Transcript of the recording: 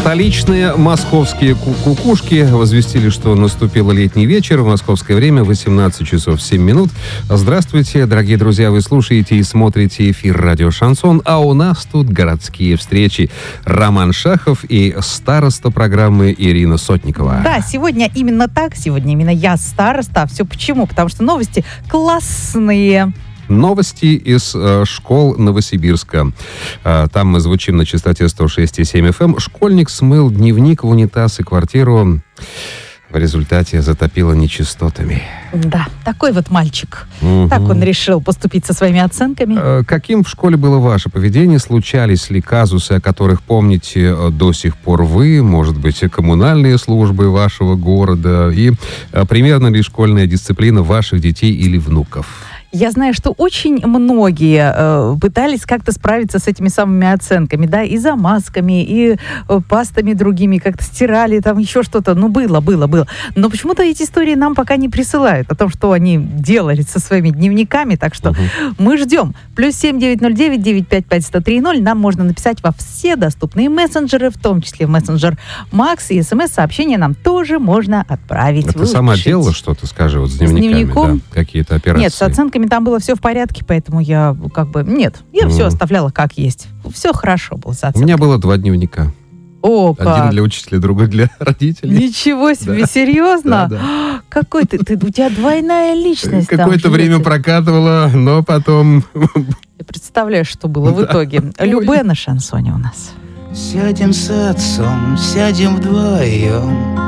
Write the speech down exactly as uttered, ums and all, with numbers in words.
Столичные московские кукушки возвестили, что наступил летний вечер. В московское время восемнадцать часов семь минут. Здравствуйте, дорогие друзья. Вы слушаете и смотрите эфир радио «Шансон», а у нас тут городские встречи. Роман Шахов и староста программы Ирина Сотникова. Да, сегодня именно так. Сегодня именно я староста. Все почему? Потому что новости классные. Новости из э, школ Новосибирска. Э, там мы звучим на частоте сто шесть и семь эф эм. Школьник смыл дневник в унитаз и квартиру в результате затопило нечистотами. Да, такой вот мальчик. Угу. Так он решил поступить со своими оценками. Э, каким в школе было ваше поведение? Случались ли казусы, о которых помните э, до сих пор вы? Может быть, коммунальные службы вашего города? И э, примерно ли школьная дисциплина ваших детей или внуков? Я знаю, что очень многие э, пытались как-то справиться с этими самыми оценками, да, и замазками, и э, пастами другими, как-то стирали, там еще что-то. Ну, было, было, было. Но почему-то эти истории нам пока не присылают о том, что они делали со своими дневниками, так что uh-huh. мы ждем. Плюс семь девять ноль девять девять пять пять сто три ноль. Нам можно написать во все доступные мессенджеры, в том числе в мессенджер Макс, и смс-сообщение нам тоже можно отправить. Это сама делала что-то, скажи, вот с дневниками, с дневником? Да, какие-то операции? Нет, с оценками там было все в порядке, поэтому я как бы... Нет, я mm. все оставляла как есть. Все хорошо было с оценками. У меня было два дневника. Опа. Один для учителя, другой для родителей. Ничего себе, да. Серьезно? Да, да. Какой ты, ты, у тебя двойная личность. Какое-то время прокатывала, но потом... Я представляю, что было в итоге. Любэ на шансоне у нас. Сядем с отцом, сядем вдвоем,